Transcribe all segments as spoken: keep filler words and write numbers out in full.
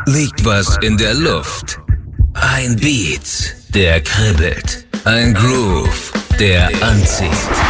liegt was in der Luft. Ein Beat, der kribbelt. Ein Groove, der anzieht.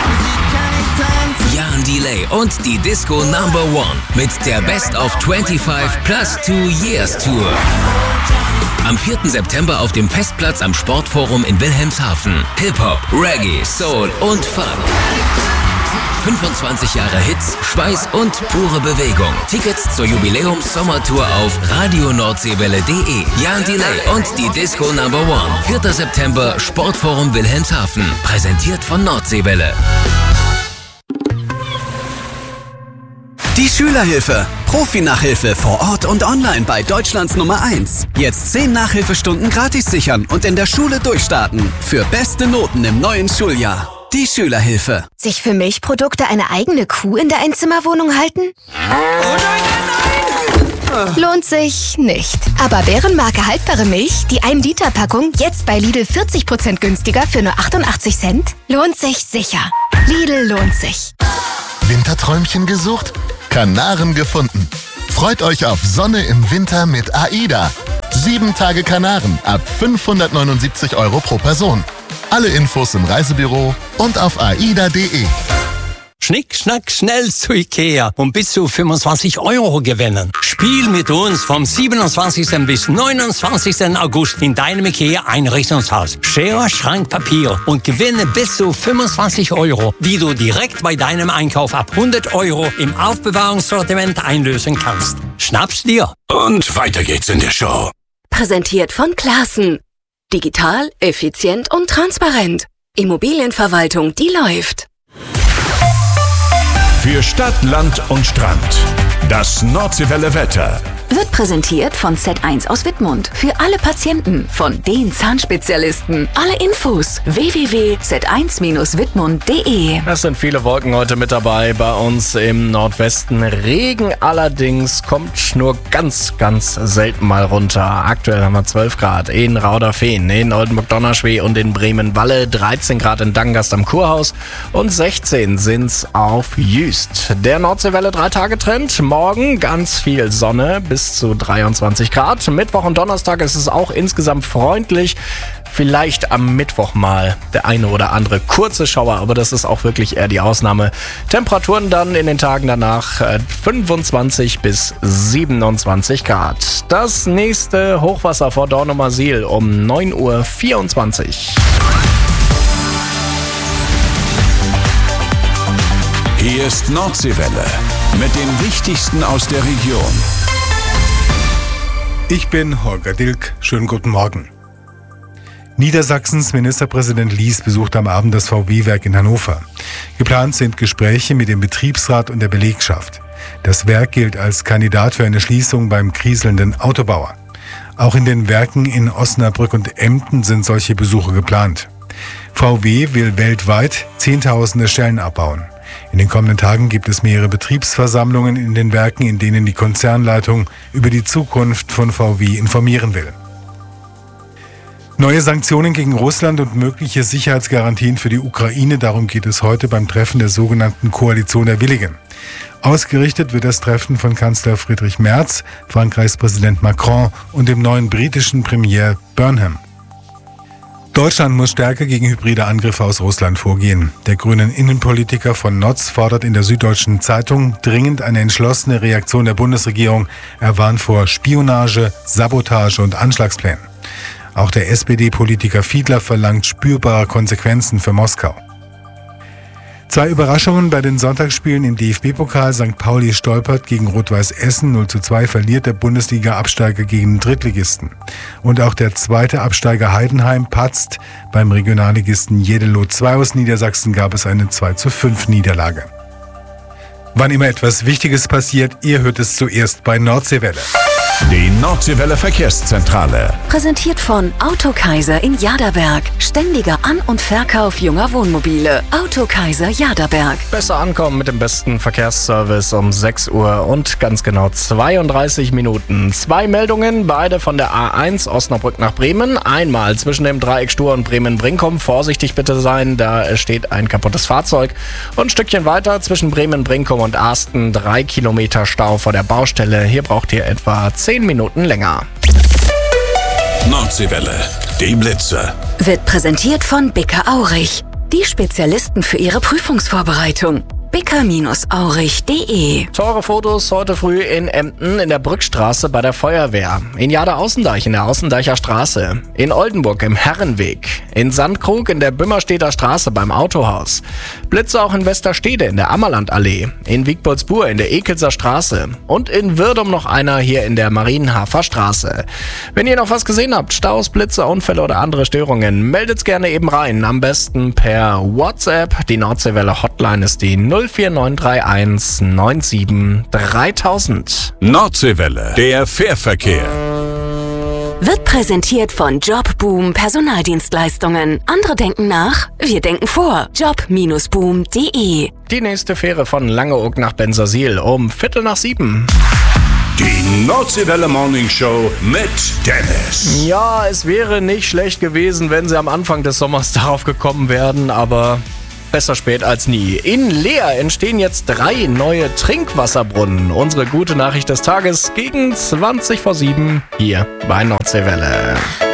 Jan Delay und die Disco Number One mit der Best of fünfundzwanzig plus two Years Tour. Am vierten September auf dem Festplatz am Sportforum in Wilhelmshaven. Hip-Hop, Reggae, Soul und Funk. fünfundzwanzig Jahre Hits, Schweiß und pure Bewegung. Tickets zur Jubiläums-Sommertour auf radio nordseewelle punkt de. Jan Delay und die Disco Number One. vierter September, Sportforum Wilhelmshaven. Präsentiert von Nordseewelle. Die Schülerhilfe. Profi-Nachhilfe vor Ort und online bei Deutschlands Nummer eins. Jetzt zehn Nachhilfestunden gratis sichern und in der Schule durchstarten. Für beste Noten im neuen Schuljahr. Die Schülerhilfe. Sich für Milchprodukte eine eigene Kuh in der Einzimmerwohnung halten? Oh nein, nein, nein! Lohnt sich nicht. Aber Bärenmarke haltbare Milch, die ein Liter Packung, jetzt bei Lidl vierzig Prozent günstiger für nur achtundachtzig Cent? Lohnt sich sicher. Lidl lohnt sich. Winterträumchen gesucht? Kanaren gefunden. Freut euch auf Sonne im Winter mit AIDA. Sieben Tage Kanaren ab fünfhundertneunundsiebzig Euro pro Person. Alle Infos im Reisebüro und auf aida punkt de. Schnick, schnack, schnell zu Ikea und bis zu fünfundzwanzig Euro gewinnen. Spiel mit uns vom siebenundzwanzigsten bis neunundzwanzigsten August in deinem Ikea-Einrichtungshaus. Schere, Schrank, Papier und gewinne bis zu fünfundzwanzig Euro, die du direkt bei deinem Einkauf ab hundert Euro im Aufbewahrungssortiment einlösen kannst. Schnapp's dir. Und weiter geht's in der Show. Präsentiert von Classen. Digital, effizient und transparent. Immobilienverwaltung, die läuft. Für Stadt, Land und Strand. Das Nordseewelle Wetter. Wird präsentiert von Z eins aus Wittmund. Für alle Patienten von den Zahnspezialisten. Alle Infos w w w punkt z eins dash wittmund punkt de. Es sind viele Wolken heute mit dabei bei uns im Nordwesten. Regen allerdings kommt nur ganz, ganz selten mal runter. Aktuell haben wir zwölf Grad in Rauderfehn, in Oldenburg-Donnerschwee und in Bremen-Walle. dreizehn Grad in Dangast am Kurhaus und sechzehn sind's auf Jüst. Der Nordseewelle drei-Tage-Trend. Morgen ganz viel Sonne bis zu dreiundzwanzig Grad. Mittwoch und Donnerstag ist es auch insgesamt freundlich. Vielleicht am Mittwoch mal der eine oder andere kurze Schauer, aber das ist auch wirklich eher die Ausnahme. Temperaturen dann in den Tagen danach fünfundzwanzig bis siebenundzwanzig Grad. Das nächste Hochwasser vor Dornumersiel um neun Uhr vierundzwanzig. Hier ist Nordseewelle mit dem Wichtigsten aus der Region. Ich bin Holger Dilk. Schönen guten Morgen. Niedersachsens Ministerpräsident Lies besucht am Abend das V W-Werk in Hannover. Geplant sind Gespräche mit dem Betriebsrat und der Belegschaft. Das Werk gilt als Kandidat für eine Schließung beim kriselnden Autobauer. Auch in den Werken in Osnabrück und Emden sind solche Besuche geplant. V W will weltweit Zehntausende Stellen abbauen. In den kommenden Tagen gibt es mehrere Betriebsversammlungen in den Werken, in denen die Konzernleitung über die Zukunft von V W informieren will. Neue Sanktionen gegen Russland und mögliche Sicherheitsgarantien für die Ukraine, darum geht es heute beim Treffen der sogenannten Koalition der Willigen. Ausgerichtet wird das Treffen von Kanzler Friedrich Merz, Frankreichs Präsident Macron und dem neuen britischen Premier Burnham. Deutschland muss stärker gegen hybride Angriffe aus Russland vorgehen. Der grünen Innenpolitiker von Notz fordert in der Süddeutschen Zeitung dringend eine entschlossene Reaktion der Bundesregierung. Er warnt vor Spionage, Sabotage und Anschlagsplänen. Auch der S P D-Politiker Fiedler verlangt spürbare Konsequenzen für Moskau. Zwei Überraschungen bei den Sonntagsspielen im D F B-Pokal. Sankt Pauli stolpert gegen Rot-Weiß Essen. null zu zwei verliert der Bundesliga-Absteiger gegen den Drittligisten. Und auch der zweite Absteiger Heidenheim patzt. Beim Regionalligisten Jeddelo zwei aus Niedersachsen gab es eine zwei zu fünf Niederlage. Wann immer etwas Wichtiges passiert, ihr hört es zuerst bei Nordseewelle. Die Nordseewelle Verkehrszentrale. Präsentiert von Autokaiser in Jaderberg. Ständiger An- und Verkauf junger Wohnmobile. Autokaiser Jaderberg. Besser ankommen mit dem besten Verkehrsservice um sechs Uhr und ganz genau zweiunddreißig Minuten. Zwei Meldungen, beide von der A eins Osnabrück nach Bremen. Einmal zwischen dem Dreieck Stur und Bremen-Brinkum. Vorsichtig bitte sein, da steht ein kaputtes Fahrzeug. Und ein Stückchen weiter zwischen Bremen-Brinkum und Arsten. Drei Kilometer Stau vor der Baustelle. Hier braucht ihr etwa zehn zehn Minuten länger. Nordseewelle, die Blitzer. Wird präsentiert von Bicker Aurich. Die Spezialisten für Ihre Prüfungsvorbereitung. bicker Aurich punkt de. Teure Fotos heute früh in Emden in der Brückstraße bei der Feuerwehr. In Jade-Außendeich in der Außendeicher Straße. In Oldenburg im Herrenweg. In Sandkrug in der Bümmerstedter Straße beim Autohaus. Blitze auch in Westerstede in der Ammerlandallee. In Wiegboldsbur in der Ekelser Straße. Und in Wirdum noch einer hier in der Marienhafer Straße. Wenn ihr noch was gesehen habt, Staus, Blitze, Unfälle oder andere Störungen, meldet's gerne eben rein. Am besten per WhatsApp. Die Nordseewelle Hotline ist die null vier neun drei eins neun sieben dreitausend. Nordseewelle, der Fährverkehr. Wird präsentiert von Jobboom Personaldienstleistungen. Andere denken nach, wir denken vor. job Bindestrich boom punkt de. Die nächste Fähre von Langeoog nach Bensersiel um Viertel nach sieben. Die Nordseewelle Morning Show mit Dennis. Ja, es wäre nicht schlecht gewesen, wenn sie am Anfang des Sommers darauf gekommen wären, aber besser spät als nie. In Leer entstehen jetzt drei neue Trinkwasserbrunnen. Unsere gute Nachricht des Tages gegen zwanzig vor sieben hier bei Nordseewelle.